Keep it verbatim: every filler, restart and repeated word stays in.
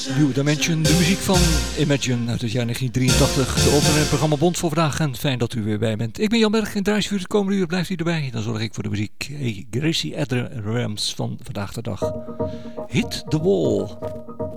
New Dimension, de muziek van Imagine uit het jaar negentien drieëntachtig. De opener in het programma Bond voor vandaag en fijn dat u weer bij bent. Ik ben Jan Berg en draai u het komende uur blijft u erbij. Dan zorg ik voor de muziek. Hey, Gracie Abrams van vandaag de dag. Hit the Wall.